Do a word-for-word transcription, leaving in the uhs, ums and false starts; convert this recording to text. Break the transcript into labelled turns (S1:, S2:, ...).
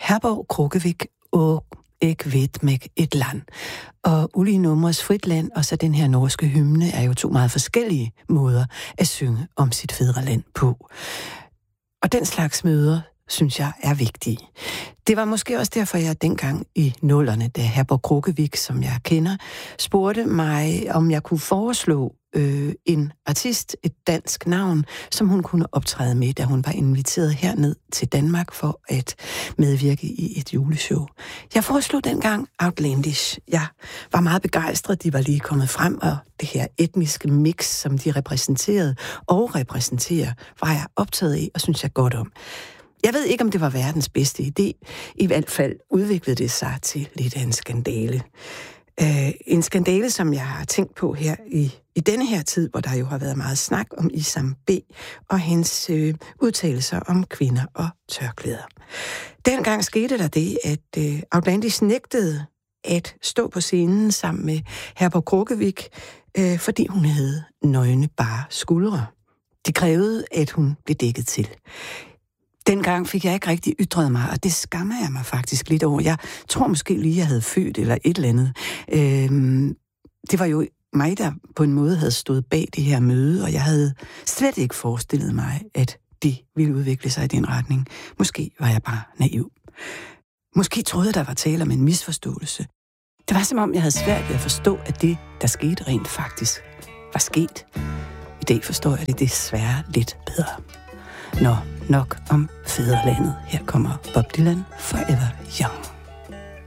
S1: Herborg Krukkevik og Ek vet meg et land. Og Uli Numres Fritland og så den her norske hymne er jo to meget forskellige måder at synge om sit fædreland på. Og den slags møder, synes jeg, er vigtige. Det var måske også derfor, jeg dengang i nullerne, da Herborg Krukkevik, som jeg kender, spurgte mig, om jeg kunne foreslå øh, en artist, et dansk navn, som hun kunne optræde med, da hun var inviteret herned til Danmark for at medvirke i et juleshow. Jeg foreslog dengang Outlandish. Jeg var meget begejstret, de var lige kommet frem, og det her etniske mix, som de repræsenterede og repræsenterer, var jeg optaget af og synes jeg godt om. Jeg ved ikke, om det var verdens bedste idé. I hvert fald udviklede det sig til lidt af en skandale. Uh, en skandale, som jeg har tænkt på her i, i denne her tid, hvor der jo har været meget snak om Isam B. og hendes uh, udtalelser om kvinder og tørklæder. Dengang skete der det, at uh, Outlandish nægtede at stå på scenen sammen med Herborg Krukkevik, uh, fordi hun havde nøgne bare skuldre. De krævede, at hun blev dækket til. Dengang fik jeg ikke rigtig ytret mig, og det skammer jeg mig faktisk lidt over. Jeg tror måske lige, jeg havde født eller et eller andet. Øhm, det var jo mig, der på en måde havde stået bag det her møde, og jeg havde slet ikke forestillet mig, at det ville udvikle sig i den retning. Måske var jeg bare naiv. Måske troede jeg, der var tale om en misforståelse. Det var som om, jeg havde svært ved at forstå, at det, der skete rent faktisk, var sket. I dag forstår jeg det desværre lidt bedre. Nå, nok om fædrelandet. Her kommer Bob Dylan, Forever Young.